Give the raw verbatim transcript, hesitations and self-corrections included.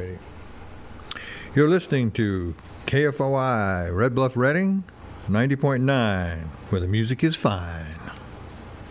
You're listening to K F O I Red Bluff Redding ninety point nine, where the music is fine.